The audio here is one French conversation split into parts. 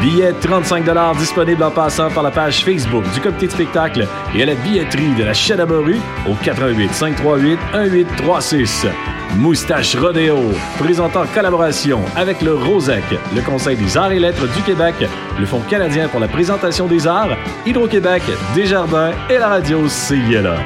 Billets 35 $ disponibles en passant par la page Facebook du comité de spectacle et à la billetterie de la Chaîne à Morue au 88 538 1836. Moustache Rodéo, présentant en collaboration avec le ROSEC, le Conseil des arts et lettres du Québec, le Fonds canadien pour la présentation des arts, Hydro-Québec, Desjardins et la radio CILA.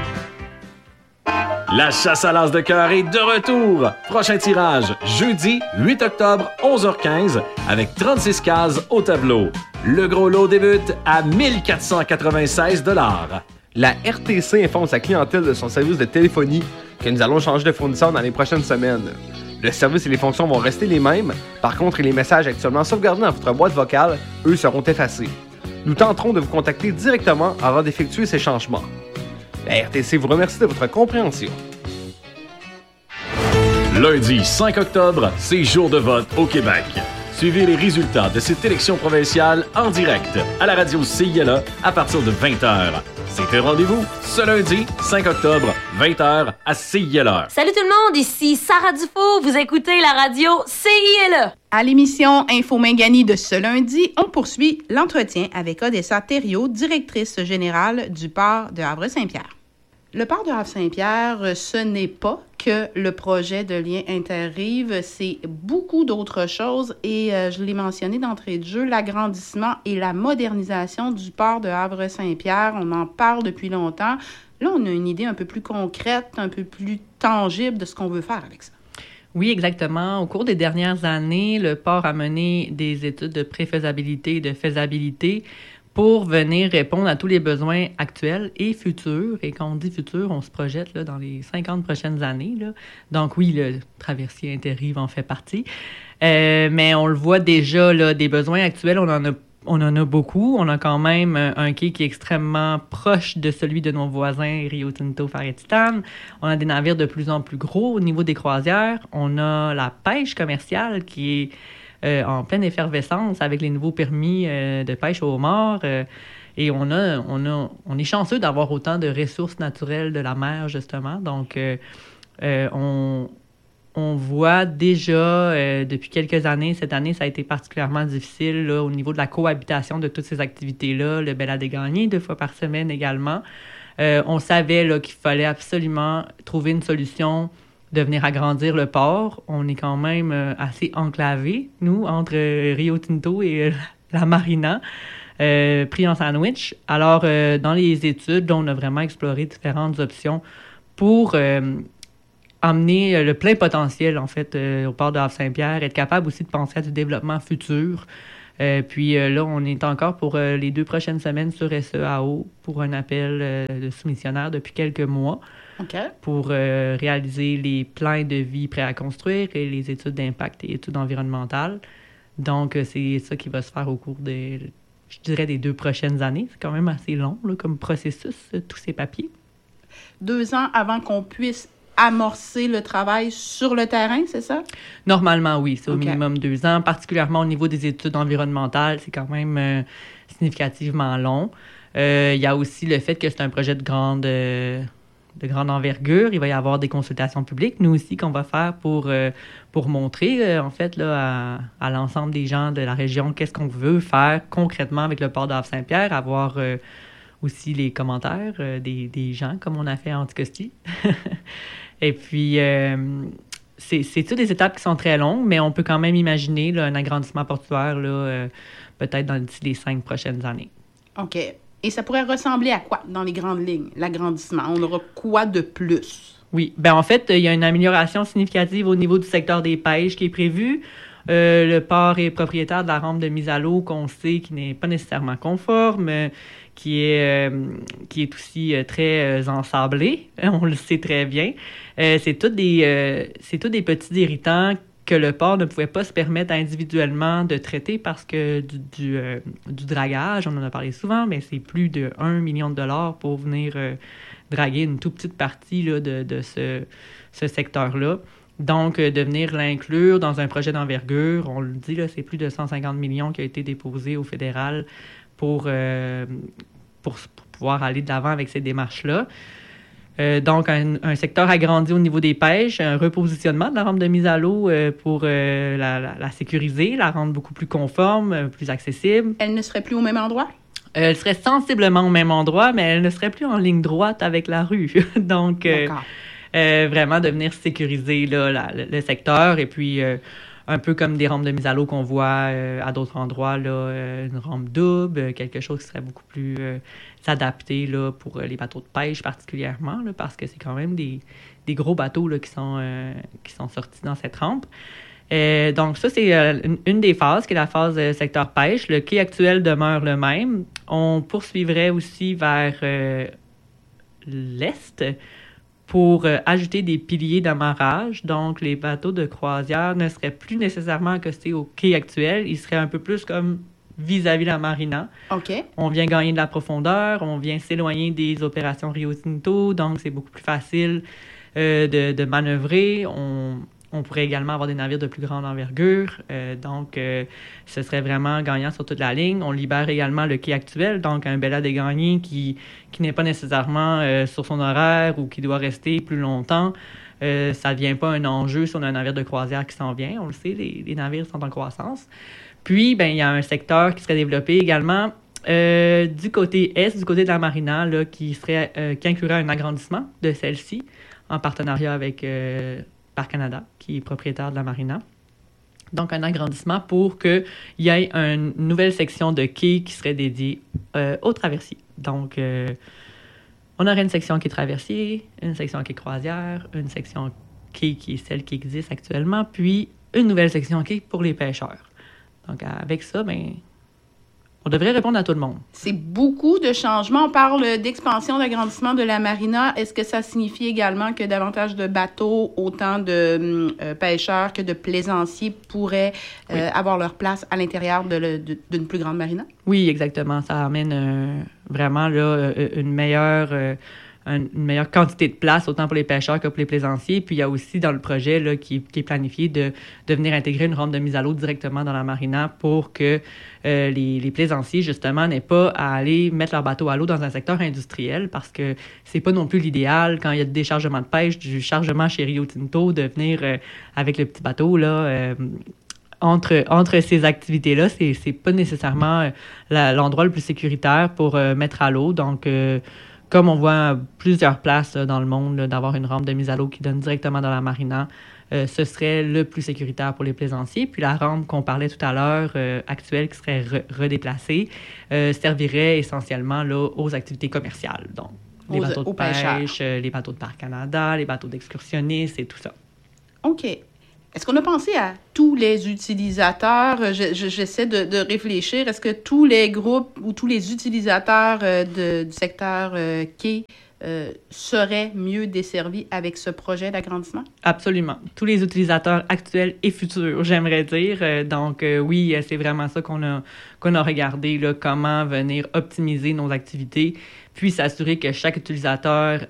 La chasse à l'as de cœur est de retour. Prochain tirage, jeudi 8 octobre, 11h15, avec 36 cases au tableau. Le gros lot débute à 1 496 $. La RTC informe sa clientèle de son service de téléphonie que nous allons changer de fournisseur dans les prochaines semaines. Le service et les fonctions vont rester les mêmes. Par contre, les messages actuellement sauvegardés dans votre boîte vocale, eux, seront effacés. Nous tenterons de vous contacter directement avant d'effectuer ces changements. La RTC vous remercie de votre compréhension. Lundi 5 octobre, c'est jour de vote au Québec. Suivez les résultats de cette élection provinciale en direct à la radio CILA à partir de 20h. C'est un rendez-vous ce lundi 5 octobre, 20h à CILA. Salut tout le monde, ici Sarah Dufault. Vous écoutez la radio CILA. À l'émission Info Mangani de ce lundi, on poursuit l'entretien avec Odessa Thériault, directrice générale du port de Havre-Saint-Pierre. Le port de Havre-Saint-Pierre, ce n'est pas que le projet de lien interrive, c'est beaucoup d'autres choses et je l'ai mentionné d'entrée de jeu, l'agrandissement et la modernisation du port de Havre-Saint-Pierre. On en parle depuis longtemps. Là, on a une idée un peu plus concrète, un peu plus tangible de ce qu'on veut faire avec ça. Oui, exactement. Au cours des dernières années, le port a mené des études de préfaisabilité et de faisabilité pour venir répondre à tous les besoins actuels et futurs. Et quand on dit futur, on se projette là, dans les 50 prochaines années. Là. Donc oui, le traversier interrive en fait partie. Mais on le voit déjà, là, des besoins actuels, on en a beaucoup. On a quand même un quai qui est extrêmement proche de celui de nos voisins Rio Tinto, Phare et Titane. On a des navires de plus en plus gros au niveau des croisières. On a la pêche commerciale qui est en pleine effervescence avec les nouveaux permis de pêche au homard. Et on est chanceux d'avoir autant de ressources naturelles de la mer, justement. Donc, on voit déjà depuis quelques années, cette année, ça a été particulièrement difficile là, au niveau de la cohabitation de toutes ces activités-là. Le bel à dégagner 2 fois par semaine également. On savait là, qu'il fallait absolument trouver une solution de venir agrandir le port. On est quand même assez enclavés, nous, entre Rio Tinto et la marina, pris en sandwich. Alors, dans les études, on a vraiment exploré différentes options pour amener le plein potentiel, en fait, au port de Havre-Saint-Pierre, être capable aussi de penser à du développement futur. Puis là, on est encore pour les 2 prochaines semaines sur SEAO pour un appel de soumissionnaire depuis quelques mois. Okay. Pour réaliser les plans de vie prêts à construire et les études d'impact et études environnementales. Donc, c'est ça qui va se faire au cours des 2 prochaines années. C'est quand même assez long là, comme processus, tous ces papiers. 2 ans avant qu'on puisse amorcer le travail sur le terrain, c'est ça? Normalement, oui. C'est au minimum 2 ans. Particulièrement au niveau des études environnementales, c'est quand même significativement long. Il y a aussi le fait que c'est un projet de grande envergure. Il va y avoir des consultations publiques, nous aussi, qu'on va faire pour montrer, en fait, là, à l'ensemble des gens de la région qu'est-ce qu'on veut faire concrètement avec le port de Havre-Saint-Pierre, avoir aussi les commentaires des gens, comme on a fait à Anticosti. Et puis, c'est toutes des étapes qui sont très longues, mais on peut quand même imaginer là, un agrandissement portuaire là, peut-être d'ici les 5 prochaines années. OK. Et ça pourrait ressembler à quoi dans les grandes lignes, l'agrandissement? On aura quoi de plus? Oui. Bien, en fait, il y a une amélioration significative au niveau du secteur des pêches qui est prévue. Le port est propriétaire de la rampe de mise à l'eau qu'on sait qui n'est pas nécessairement conforme, qui est aussi très ensablée. On le sait très bien. C'est tous des petits irritants que le port ne pouvait pas se permettre individuellement de traiter parce que du dragage, on en a parlé souvent, mais c'est plus de 1 million de dollars pour venir draguer une toute petite partie là, de ce secteur-là. Donc, de venir l'inclure dans un projet d'envergure, on le dit, là, c'est plus de 150 millions qui a été déposé au fédéral pour pouvoir aller de l'avant avec ces démarches-là. Donc, un secteur agrandi au niveau des pêches, un repositionnement de la rampe de mise à l'eau pour la sécuriser, la rendre beaucoup plus conforme, plus accessible. Elle ne serait plus au même endroit? Elle serait sensiblement au même endroit, mais elle ne serait plus en ligne droite avec la rue. Donc, vraiment de venir sécuriser là, le secteur et puis un peu comme des rampes de mise à l'eau qu'on voit à d'autres endroits, là, une rampe double, quelque chose qui serait beaucoup plus adapté là, pour les bateaux de pêche particulièrement, là, parce que c'est quand même des gros bateaux là, qui sont sortis dans cette rampe. Donc ça, c'est une des phases, qui est la phase secteur pêche. Le quai actuel demeure le même. On poursuivrait aussi vers l'est pour ajouter des piliers d'amarrage. Donc, les bateaux de croisière ne seraient plus nécessairement accostés au quai actuel. Ils seraient un peu plus comme vis-à-vis la marina. OK. On vient gagner de la profondeur, on vient s'éloigner des opérations Rio Tinto, donc c'est beaucoup plus facile de manœuvrer. On pourrait également avoir des navires de plus grande envergure, donc ce serait vraiment gagnant sur toute la ligne. On libère également le quai actuel, donc un Bella des Gagnés qui n'est pas nécessairement sur son horaire ou qui doit rester plus longtemps. Ça ne devient pas un enjeu sur un navire de croisière qui s'en vient. On le sait, les navires sont en croissance. Puis, il y a un secteur qui serait développé également du côté est, du côté de la marina, là, qui inclurait un agrandissement de celle-ci en partenariat avec Parc Canada, qui est propriétaire de la marina. Donc, un agrandissement pour qu'il y ait une nouvelle section de quai qui serait dédiée aux traversiers. Donc, on aurait une section quai traversier, une section quai croisière, une section quai qui est celle qui existe actuellement, puis une nouvelle section quai pour les pêcheurs. Donc, avec ça, on devrait répondre à tout le monde. C'est beaucoup de changements. On parle d'expansion, d'agrandissement de la marina. Est-ce que ça signifie également que davantage de bateaux, autant de pêcheurs que de plaisanciers pourraient avoir leur place à l'intérieur d'une plus grande marina? Oui, exactement. Ça amène vraiment là, une meilleure quantité de place, autant pour les pêcheurs que pour les plaisanciers. Puis il y a aussi dans le projet là, qui est planifié de venir intégrer une rampe de mise à l'eau directement dans la marina pour que les plaisanciers, justement, n'aient pas à aller mettre leur bateau à l'eau dans un secteur industriel, parce que c'est pas non plus l'idéal, quand il y a des chargements de pêche, du chargement chez Rio Tinto, de venir avec le petit bateau, là... Entre ces activités-là, c'est pas nécessairement l'endroit le plus sécuritaire pour mettre à l'eau. Donc, comme on voit à plusieurs places dans le monde, là, d'avoir une rampe de mise à l'eau qui donne directement dans la marina, ce serait le plus sécuritaire pour les plaisanciers. Puis la rampe qu'on parlait tout à l'heure, actuelle, qui serait redéplacée, servirait essentiellement là, aux activités commerciales. Donc, les bateaux de pêche, les bateaux de Parc Canada, les bateaux d'excursionnistes et tout ça. OK. Est-ce qu'on a pensé à tous les utilisateurs? J'essaie de réfléchir. Est-ce que tous les groupes ou tous les utilisateurs du secteur quai seraient mieux desservis avec ce projet d'agrandissement? Absolument. Tous les utilisateurs actuels et futurs, j'aimerais dire. Donc, oui, c'est vraiment ça qu'on a regardé, là, comment venir optimiser nos activités, puis s'assurer que chaque utilisateur...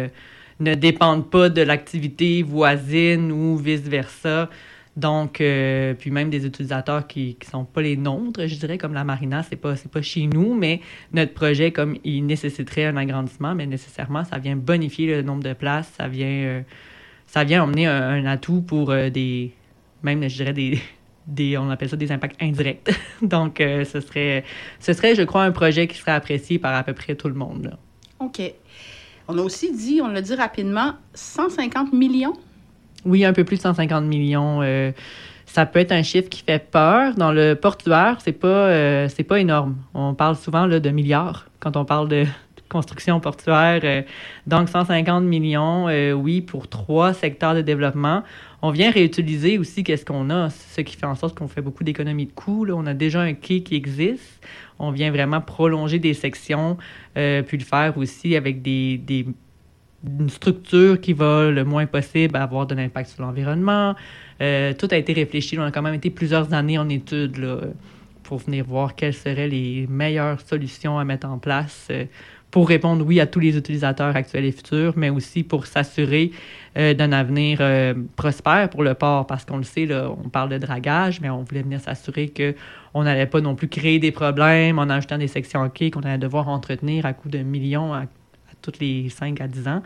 ne dépendent pas de l'activité voisine ou vice-versa. Donc, puis même des utilisateurs qui sont pas les nôtres, je dirais, comme la marina, c'est pas chez nous, mais notre projet, comme il nécessiterait un agrandissement, mais nécessairement, ça vient bonifier le nombre de places, ça vient emmener un atout pour même, je dirais, on appelle ça des impacts indirects. Donc, ce serait, je crois, un projet qui serait apprécié par à peu près tout le monde, là. OK. On a aussi dit, on l'a dit rapidement, 150 millions? Oui, un peu plus de 150 millions. Ça peut être un chiffre qui fait peur. Dans le portuaire, c'est pas énorme. On parle souvent là, de milliards quand on parle de construction portuaire. Donc, 150 millions, oui, pour 3 secteurs de développement. On vient réutiliser aussi qu'est-ce qu'on a, ce qui fait en sorte qu'on fait beaucoup d'économies de coûts. Là. On a déjà un quai qui existe. On vient vraiment prolonger des sections, puis le faire aussi avec une structure qui va le moins possible avoir de l'impact sur l'environnement. Tout a été réfléchi. On a quand même été plusieurs années en études là, pour venir voir quelles seraient les meilleures solutions à mettre en place pour répondre, oui, à tous les utilisateurs actuels et futurs, mais aussi pour s'assurer d'un avenir prospère pour le port, parce qu'on le sait, là, on parle de dragage, mais on voulait venir s'assurer qu'on n'allait pas non plus créer des problèmes en ajoutant des sections quais qu'on allait devoir entretenir à coût de millions à toutes les 5 à 10 ans.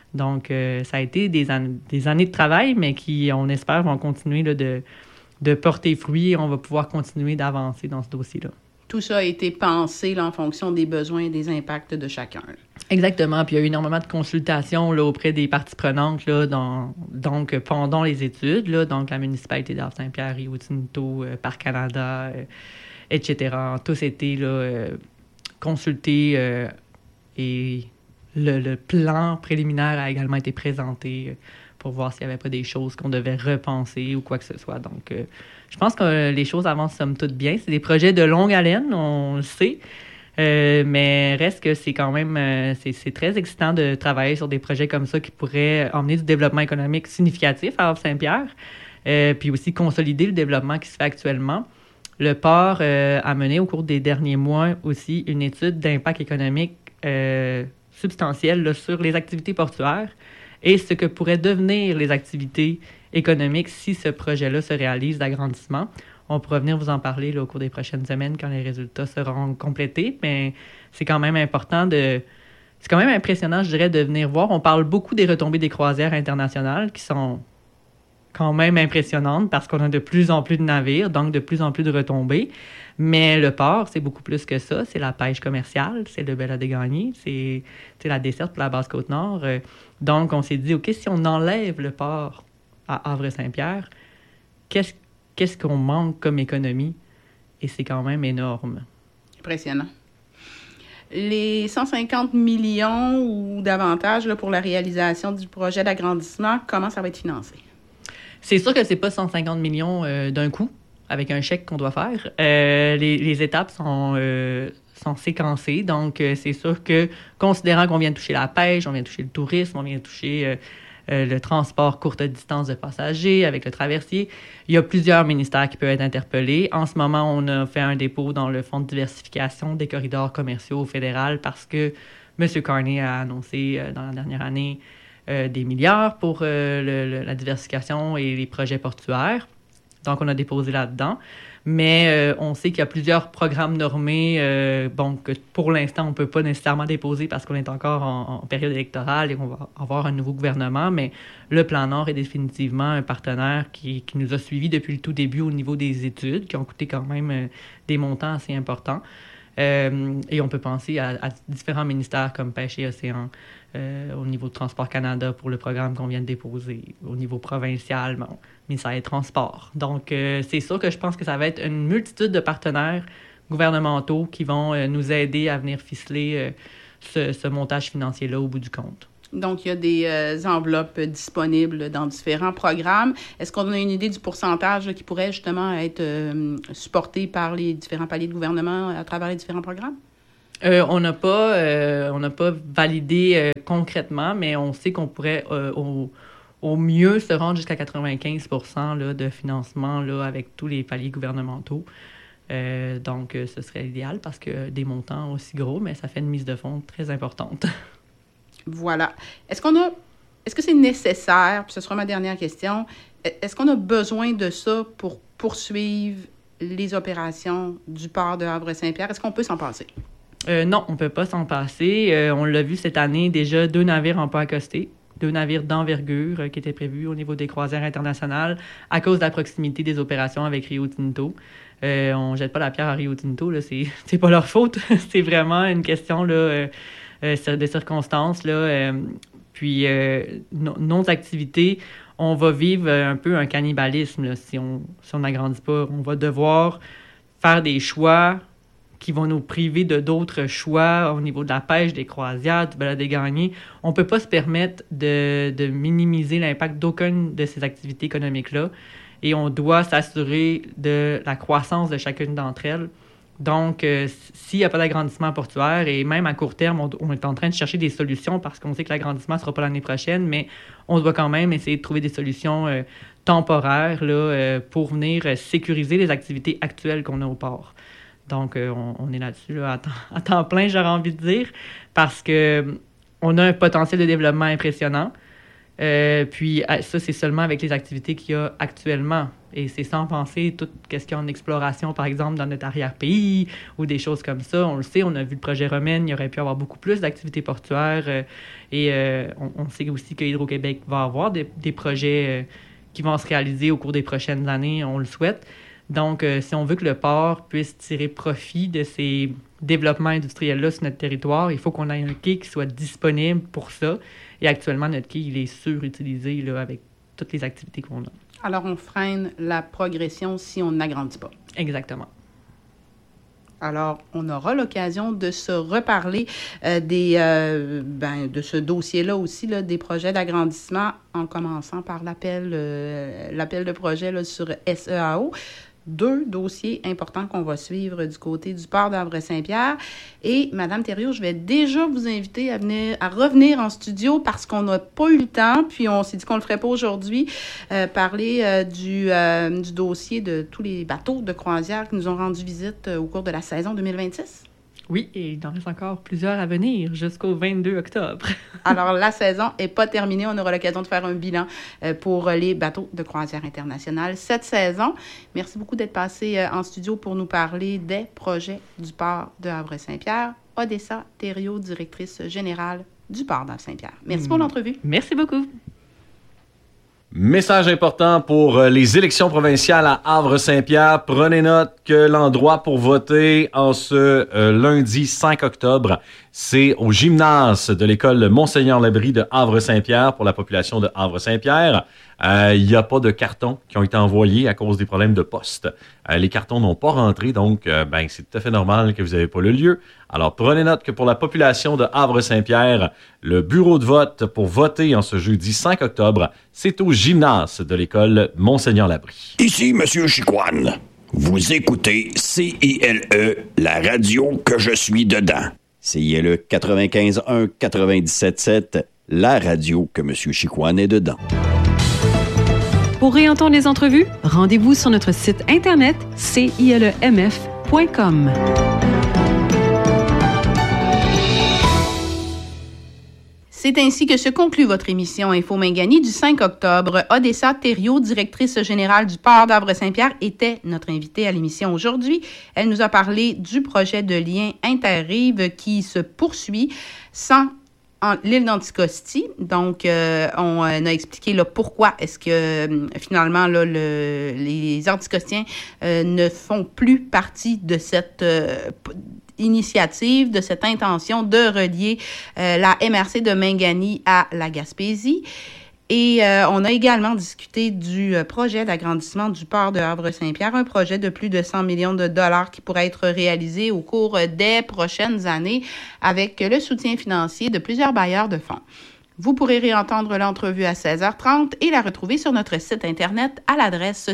Donc, ça a été des années de travail, mais qui, on espère, vont continuer là, de porter fruit et on va pouvoir continuer d'avancer dans ce dossier-là. Tout ça a été pensé là, en fonction des besoins et des impacts de chacun. Là. Exactement. Puis il y a eu énormément de consultations là, auprès des parties prenantes là, donc, pendant les études. Là, donc, la municipalité d'Havre-Saint-Pierre, Rio Tinto, Parc Canada, etc. Tous été là, consultés et le plan préliminaire a également été présenté pour voir s'il n'y avait pas des choses qu'on devait repenser ou quoi que ce soit. Donc, je pense que les choses avancent somme toute bien. C'est des projets de longue haleine, on le sait, mais reste que c'est quand même c'est très excitant de travailler sur des projets comme ça qui pourraient emmener du développement économique significatif à Havre-Saint-Pierre, puis aussi consolider le développement qui se fait actuellement. Le port a mené au cours des derniers mois aussi une étude d'impact économique substantielle là, sur les activités portuaires et ce que pourraient devenir les activités économiques si ce projet-là se réalise d'agrandissement. On pourra venir vous en parler là, au cours des prochaines semaines quand les résultats seront complétés, mais c'est quand même important c'est quand même impressionnant, je dirais, de venir voir. On parle beaucoup des retombées des croisières internationales qui sont quand même impressionnantes parce qu'on a de plus en plus de navires, donc de plus en plus de retombées. Mais le port, c'est beaucoup plus que ça. C'est la pêche commerciale, c'est le Bel-à-Dégagné, c'est la desserte pour la Basse-Côte-Nord. Donc, on s'est dit, OK, si on enlève le port à Havre-Saint-Pierre, qu'est-ce qu'on manque comme économie? Et c'est quand même énorme. Impressionnant. Les 150 millions ou davantage là, pour la réalisation du projet d'agrandissement, comment ça va être financé? C'est sûr que c'est pas 150 millions d'un coup, avec un chèque qu'on doit faire. Les étapes sont séquencées, donc c'est sûr que, considérant qu'on vient de toucher la pêche, on vient de toucher le tourisme, on vient de toucher le transport courte distance de passagers avec le traversier, il y a plusieurs ministères qui peuvent être interpellés. En ce moment, on a fait un dépôt dans le Fonds de diversification des corridors commerciaux fédéral parce que M. Carney a annoncé dans la dernière année des milliards pour la diversification et les projets portuaires. Donc, on a déposé là-dedans. Mais on sait qu'il y a plusieurs programmes normés que pour l'instant, on ne peut pas nécessairement déposer parce qu'on est encore en période électorale et qu'on va avoir un nouveau gouvernement. Mais le Plan Nord est définitivement un partenaire qui nous a suivis depuis le tout début au niveau des études, qui ont coûté quand même des montants assez importants. Et on peut penser à différents ministères comme Pêche et Océan, au niveau de Transport Canada pour le programme qu'on vient de déposer, au niveau provincial, ministère des Transports. Donc, c'est sûr que je pense que ça va être une multitude de partenaires gouvernementaux qui vont nous aider à venir ficeler ce montage financier-là au bout du compte. Donc, il y a des enveloppes disponibles dans différents programmes. Est-ce qu'on a une idée du pourcentage là, qui pourrait justement être supporté par les différents paliers de gouvernement à travers les différents programmes? On n'a pas validé concrètement, mais on sait qu'on pourrait au mieux se rendre jusqu'à 95 % là, de financement là, avec tous les paliers gouvernementaux. Donc, ce serait idéal parce que des montants aussi gros, mais ça fait une mise de fonds très importante. Voilà. Est-ce que c'est nécessaire, puis ce sera ma dernière question, est-ce qu'on a besoin de ça pour poursuivre les opérations du port de Havre-Saint-Pierre? Est-ce qu'on peut s'en passer? Non, on ne peut pas s'en passer. On l'a vu cette année, déjà 2 navires n'ont pas accosté. 2 navires d'envergure qui étaient prévus au niveau des croisières internationales à cause de la proximité des opérations avec Rio Tinto. On ne jette pas la pierre à Rio Tinto, là, c'est pas leur faute. C'est vraiment une question là, de circonstances. Là, puis, nos activités, on va vivre un peu un cannibalisme là, si on n'agrandit pas. On va devoir faire des choix qui vont nous priver de d'autres choix au niveau de la pêche, des croisières, du Bel-à-Dégagné. On ne peut pas se permettre de minimiser l'impact d'aucune de ces activités économiques-là et on doit s'assurer de la croissance de chacune d'entre elles. Donc, s'il n'y a pas d'agrandissement portuaire, et même à court terme, on est en train de chercher des solutions parce qu'on sait que l'agrandissement ne sera pas l'année prochaine, mais on doit quand même essayer de trouver des solutions temporaires là, pour venir sécuriser les activités actuelles qu'on a au port. Donc, on est là-dessus là, à temps plein, j'aurais envie de dire, parce qu'on a un potentiel de développement impressionnant. Puis, ça, c'est seulement avec les activités qu'il y a actuellement. Et c'est sans penser toute question d'exploration, par exemple, dans notre arrière-pays ou des choses comme ça. On le sait, on a vu le projet Romaine, il y aurait pu avoir beaucoup plus d'activités portuaires. On sait aussi que Hydro-Québec va avoir des projets qui vont se réaliser au cours des prochaines années, on le souhaite. Donc, si on veut que le port puisse tirer profit de ces développements industriels-là sur notre territoire, il faut qu'on ait un quai qui soit disponible pour ça. Et actuellement, notre quai, il est surutilisé là, avec toutes les activités qu'on a. Alors, on freine la progression si on n'agrandit pas. Exactement. Alors, on aura l'occasion de se reparler de ce dossier-là aussi, là, des projets d'agrandissement, en commençant par l'appel de projet là, sur SEAO. 2 dossiers importants qu'on va suivre du côté du port d'Havre-Saint-Pierre. Et, Madame Thériault, je vais déjà vous inviter à revenir en studio parce qu'on n'a pas eu le temps, puis on s'est dit qu'on ne le ferait pas aujourd'hui, parler du dossier de tous les bateaux de croisière qui nous ont rendu visite au cours de la saison 2026. Oui, et il en reste encore plusieurs à venir jusqu'au 22 octobre. Alors, la saison n'est pas terminée. On aura l'occasion de faire un bilan pour les bateaux de croisière internationale cette saison. Merci beaucoup d'être passé en studio pour nous parler des projets du port de Havre-Saint-Pierre. Odessa Thériault, directrice générale du port d'Havre-Saint-Pierre. Merci pour l'entrevue. Merci beaucoup. Message important pour les élections provinciales à Havre-Saint-Pierre. Prenez note que l'endroit pour voter en ce lundi 5 octobre, c'est au gymnase de l'école Monseigneur-Labrie de Havre-Saint-Pierre pour la population de Havre-Saint-Pierre. Il n'y a pas de cartons qui ont été envoyés à cause des problèmes de poste. Les cartons n'ont pas rentré, donc c'est tout à fait normal que vous n'avez pas le lieu. Alors, prenez note que pour la population de Havre-Saint-Pierre, le bureau de vote pour voter en ce jeudi 5 octobre, c'est au gymnase de l'école Monseigneur-Labrie. Ici, M. Chicoine. Vous écoutez CILE, la radio que je suis dedans. CILE 95.1, 97.7, la radio que M. Chicoine est dedans. Pour réentendre les entrevues, rendez-vous sur notre site internet cilemf.com. C'est ainsi que se conclut votre émission Info Mingani du 5 octobre. Odessa Thériault, directrice générale du port d'Havre-Saint-Pierre, était notre invitée à l'émission aujourd'hui. Elle nous a parlé du projet de lien Interrive qui se poursuit sans l'île d'Anticosti. Donc, on a expliqué là, pourquoi est-ce que finalement là, les Anticostiens ne font plus partie de cette initiative, de cette intention de relier la MRC de Mingani à la Gaspésie. Et on a également discuté du projet d'agrandissement du port de Havre-Saint-Pierre, un projet de plus de 100 millions de dollars qui pourrait être réalisé au cours des prochaines années avec le soutien financier de plusieurs bailleurs de fonds. Vous pourrez réentendre l'entrevue à 16h30 et la retrouver sur notre site Internet à l'adresse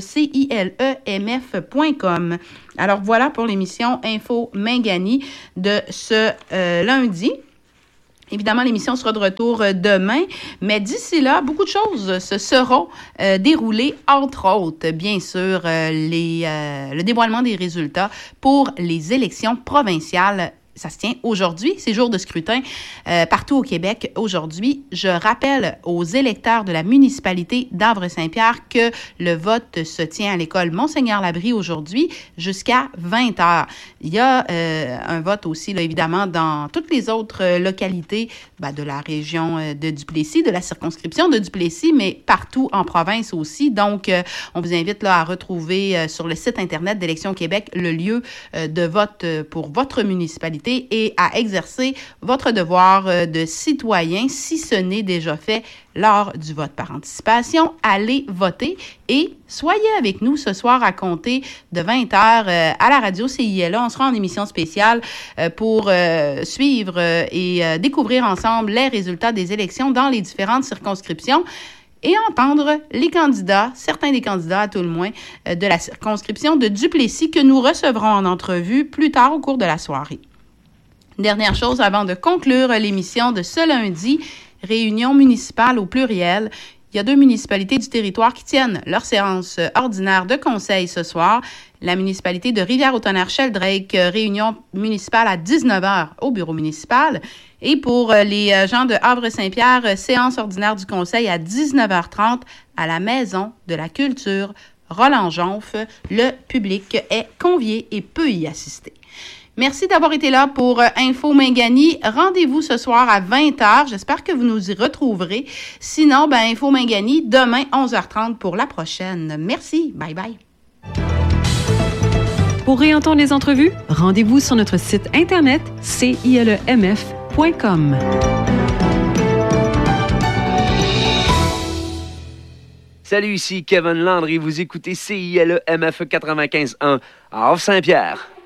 cilemf.com. Alors voilà pour l'émission Info Mingani de ce lundi. Évidemment, l'émission sera de retour demain, mais d'ici là, beaucoup de choses se seront déroulées, entre autres, bien sûr, le dévoilement des résultats pour les élections provinciales. Ça se tient aujourd'hui, c'est jour de scrutin partout au Québec aujourd'hui. Je rappelle aux électeurs de la municipalité d'Havre-Saint-Pierre que le vote se tient à l'école Monseigneur-Labrie aujourd'hui jusqu'à 20h. Il y a un vote aussi, là, évidemment, dans toutes les autres localités de la région de Duplessis, de la circonscription de Duplessis, mais partout en province aussi. Donc, on vous invite là, à retrouver sur le site Internet d'Élections Québec le lieu de vote pour votre municipalité et à exercer votre devoir de citoyen si ce n'est déjà fait lors du vote par anticipation. Allez voter et soyez avec nous ce soir à compter de 20h à la radio CILE. On sera en émission spéciale pour suivre et découvrir ensemble les résultats des élections dans les différentes circonscriptions et entendre les candidats, certains des candidats à tout le moins, de la circonscription de Duplessis que nous recevrons en entrevue plus tard au cours de la soirée. Dernière chose avant de conclure l'émission de ce lundi, réunion municipale au pluriel. Il y a 2 municipalités du territoire qui tiennent leur séance ordinaire de conseil ce soir. La municipalité de Rivière-au-Tonnerre-Sheldrake, réunion municipale à 19h au bureau municipal. Et pour les gens de Havre-Saint-Pierre, séance ordinaire du conseil à 19h30 à la Maison de la Culture Roland Jonf. Le public est convié et peut y assister. Merci d'avoir été là pour Info Mingani. Rendez-vous ce soir à 20h. J'espère que vous nous y retrouverez. Sinon, Info Mingani, demain, 11h30 pour la prochaine. Merci. Bye bye. Pour réentendre les entrevues, rendez-vous sur notre site internet cilemf.com. Salut, ici Kevin Landry. Vous écoutez CILE MF 95.1 à Havre-Saint-Pierre.